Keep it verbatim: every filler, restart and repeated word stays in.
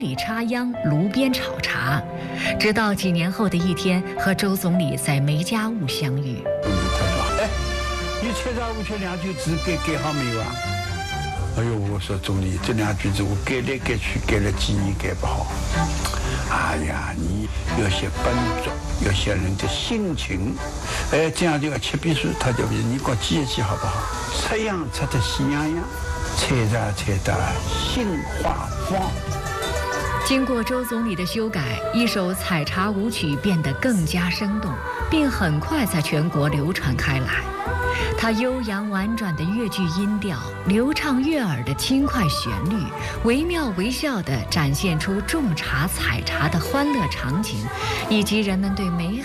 里插秧，炉边炒茶，直到几年后的一天，和周总理在梅家坞相遇。 他说：“哎，你切茶五缺两句字改改好没有啊？”哎呦，我说总理，这两句字我改来改去，改了几年改不好。哎呀，你要写本质，要写人的心情，哎，这样就要切笔书，他就你给我记一记好不好？吃秧吃得喜洋洋，切茶切得心花放。 经过周总理的修改，一首采茶舞曲变得更加生动，并很快在全国流传开来。它悠扬婉转的越剧音调，流畅悦耳的轻快旋律，惟妙惟肖地展现出种茶采茶的欢乐场景，以及人们对美